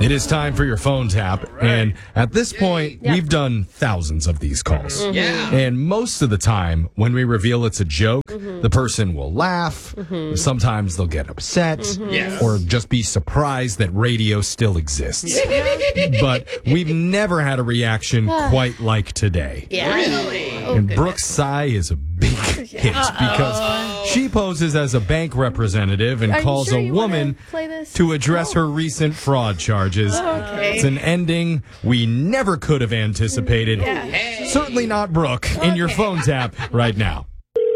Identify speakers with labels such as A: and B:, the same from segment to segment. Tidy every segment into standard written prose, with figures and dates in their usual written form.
A: It is time for your phone tap. Right. And at this point, we've done thousands of these calls.
B: Mm-hmm. Yeah.
A: And most of the time, when we reveal it's a joke, the person will laugh. Sometimes they'll get upset or just be surprised that radio still exists. But we've never had a reaction quite like today.
B: Yeah. Really?
A: And Brooke's sigh is a big hit because she poses as a bank representative and calls a woman to address her recent fraud charges. It's an ending we never could have anticipated. Certainly not Brooke in your phone tap right now.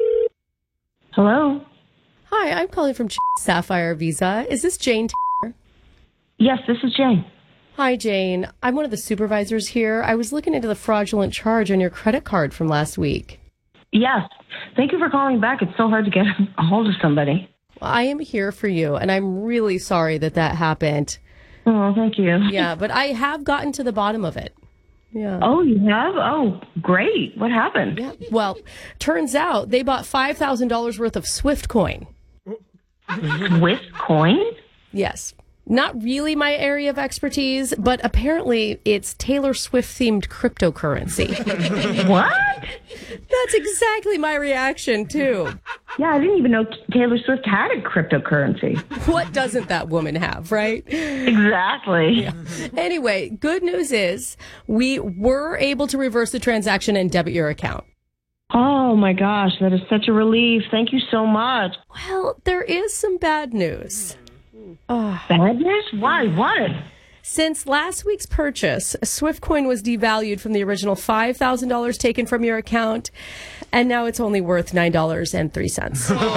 C: Hello?
D: Hi, I'm calling from Sapphire Visa. Is this Jane Taylor?
C: Yes, this is Jane.
D: Hi, Jane. I'm one of the supervisors here. I was looking into the fraudulent charge on your credit card from last week.
C: Yes. Thank you for calling back. It's so hard to get a hold of somebody.
D: Well, I am here for you, and I'm really sorry that happened.
C: Oh, thank you.
D: Yeah, but I have gotten to the bottom of it. Yeah.
C: Oh, you have? Oh, great. What happened?
D: Yeah. Well, turns out they bought $5,000 worth of Swift coin.
C: Swift coin?
D: Yes. Not really my area of expertise, but apparently it's Taylor Swift-themed cryptocurrency.
C: What?
D: That's exactly my reaction, too.
C: Yeah, I didn't even know Taylor Swift had a cryptocurrency.
D: What doesn't that woman have, right?
C: Exactly.
D: Yeah. Anyway, good news is we were able to reverse the transaction and debit your account.
C: Oh, my gosh, that is such a relief. Thank you so much.
D: Well, there is some bad news.
C: Bad news? Why? What?
D: Since last week's purchase, SwiftCoin was devalued from the original $5,000 taken from your account, and now it's only worth $9.03.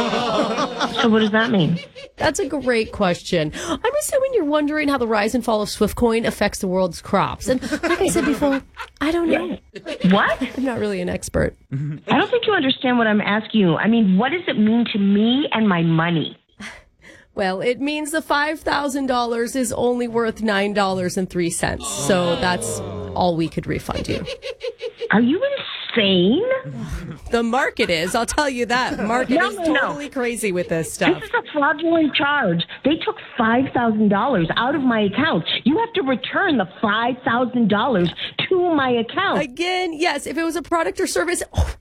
C: So what does that mean?
D: That's a great question. I'm assuming you're wondering how the rise and fall of SwiftCoin affects the world's crops. And like I said before, I don't know.
C: What?
D: I'm not really an expert.
C: I don't think you understand what I'm asking you. I mean, what does it mean to me and my money?
D: Well, it means the $5,000 is only worth $9.03. So that's all we could refund you.
C: Are you insane?
D: The market is. I'll tell you that. The market is totally crazy with this stuff.
C: This is a fraudulent charge. They took $5,000 out of my account. You have to return the $5,000 to my account.
D: Again, yes. If it was a product or service,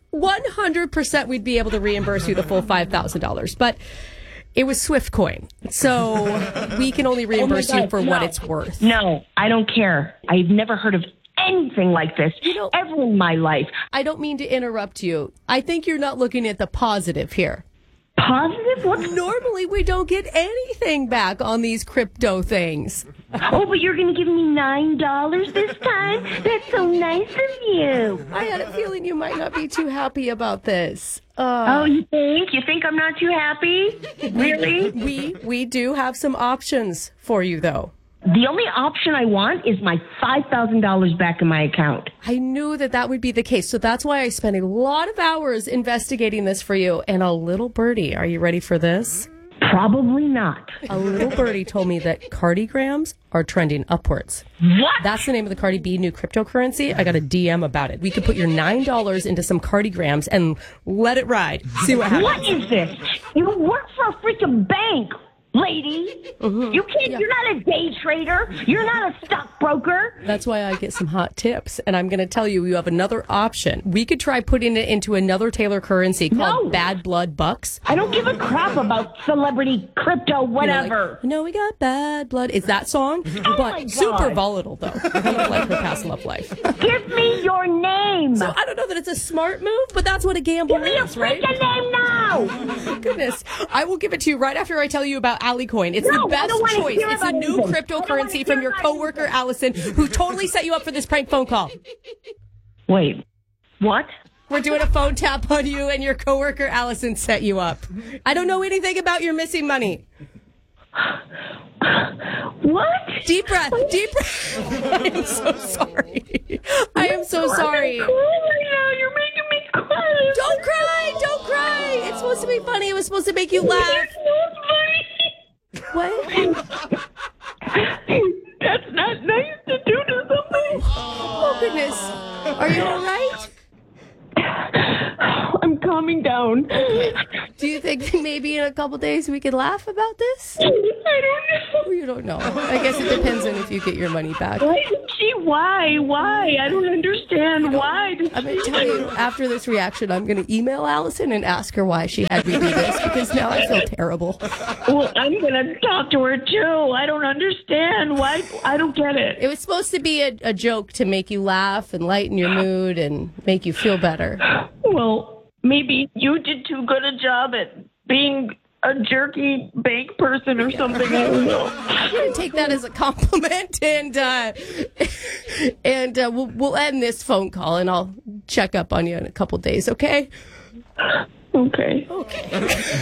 D: 100% we'd be able to reimburse you the full $5,000. But it was SwiftCoin, so we can only reimburse you for what it's worth.
C: No, I don't care. I've never heard of anything like this ever in my life.
D: I don't mean to interrupt you. I think you're not looking at the positive here.
C: Positive? What?
D: Normally, we don't get anything back on these crypto things.
C: Oh, but you're going to give me $9 this time? That's so nice of you.
D: I had a feeling you might not be too happy about this.
C: Oh, you think? You think I'm not too happy? Really?
D: We do have some options for you, though.
C: The only option I want is my $5,000 back in my account.
D: I knew that would be the case, so that's why I spent a lot of hours investigating this for you. And a little birdie, are you ready for this?
C: Probably not.
D: A little birdie told me that cardigrams are trending upwards.
C: What?
D: That's the name of the Cardi B new cryptocurrency. I got a DM about it. We could put your $9 into some cardigrams and let it ride. See what happens.
C: What is this? You work for a freaking bank, lady. You can't.
D: Yeah.
C: You're not a day trader. You're not a stockbroker.
D: That's why I get some hot tips. And I'm going to tell you, you have another option. We could try putting it into another Taylor currency called Bad Blood Bucks.
C: I don't give a crap about celebrity crypto, whatever.
D: No, we got bad blood. It's that song, but super volatile, though. Kind of like her past love life.
C: Give me your name.
D: So I don't know that it's a smart move, but that's what a gambler
C: Give me a
D: is, right?
C: freaking name now.
D: Goodness. I will give it to you right after I tell you about Alicoin. It's the best choice. It's a new cryptocurrency from your coworker, Allison, who totally set you up for this prank phone call.
C: Wait, what?
D: We're doing a phone tap on you, and your coworker, Allison, set you up. I don't know anything about your missing money.
C: What?
D: Deep breath. Deep breath. I am so sorry. I am so sorry.
C: Right now. You're making me cry.
D: Don't cry. Don't cry. It's supposed to be funny. It was supposed to make you laugh.
C: It's not funny.
D: What?
C: That's not nice to do to somebody.
D: Oh, goodness. Are you all right?
C: I'm calming down.
D: Do you think maybe in a couple days we could laugh about this?
C: I don't know.
D: You don't know. I guess it depends on if you get your money back.
C: Why? I don't understand. Why?
D: I'm going to tell you, after this reaction, I'm going to email Allison and ask her why she had me do this, because now I feel terrible.
C: Well, I'm going to talk to her, too. I don't understand. Why? I don't get it.
D: It was supposed to be a joke to make you laugh and lighten your mood and make you feel better.
C: Well, maybe you did too good a job at being a jerky bank person or something. I don't know.
D: I'm going to take that as a compliment, and we'll end this phone call, and I'll check up on you in a couple days, okay?
C: Okay.